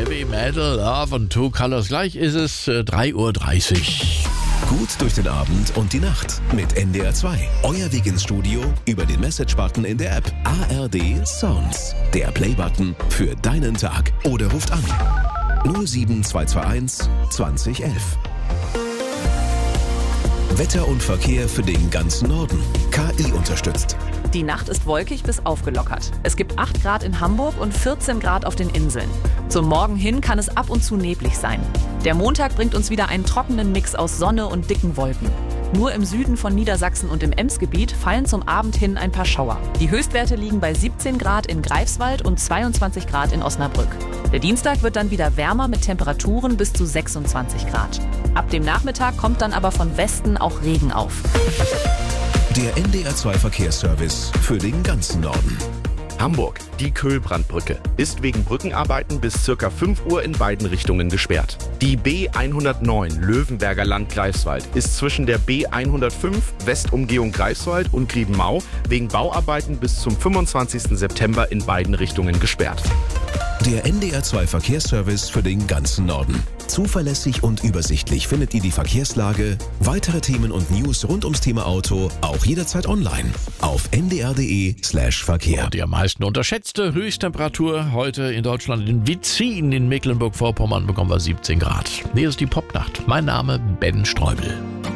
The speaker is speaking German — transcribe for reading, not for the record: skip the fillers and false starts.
Heavy Metal, Love and Two Colors. Gleich ist es 3:30 Uhr. Gut durch den Abend und die Nacht mit NDR 2. Euer Weg ins Studio über den Message-Button in der App. ARD Sounds. Der Play-Button für deinen Tag. Oder ruft an 07221 2011. Wetter und Verkehr für den ganzen Norden. KI unterstützt. Die Nacht ist wolkig bis aufgelockert. Es gibt 8 Grad in Hamburg und 14 Grad auf den Inseln. Zum Morgen hin kann es ab und zu neblig sein. Der Montag bringt uns wieder einen trockenen Mix aus Sonne und dicken Wolken. Nur im Süden von Niedersachsen und im Emsgebiet fallen zum Abend hin ein paar Schauer. Die Höchstwerte liegen bei 17 Grad in Greifswald und 22 Grad in Osnabrück. Der Dienstag wird dann wieder wärmer mit Temperaturen bis zu 26 Grad. Ab dem Nachmittag kommt dann aber von Westen auch Regen auf. Der NDR 2 Verkehrsservice für den ganzen Norden. Hamburg, die Köhlbrandbrücke, ist wegen Brückenarbeiten bis ca. 5 Uhr in beiden Richtungen gesperrt. Die B109 Löwenberger Land Greifswald ist zwischen der B105 Westumgehung Greifswald und Griebenau wegen Bauarbeiten bis zum 25. September in beiden Richtungen gesperrt. Der NDR 2 Verkehrsservice für den ganzen Norden. Zuverlässig und übersichtlich findet ihr die Verkehrslage, weitere Themen und News rund ums Thema Auto auch jederzeit online auf ndr.de/Verkehr. Die am meisten unterschätzte Höchsttemperatur heute in Deutschland in Witzin in Mecklenburg-Vorpommern bekommen wir 17 Grad. Hier ist die Popnacht. Mein Name Ben Streubel.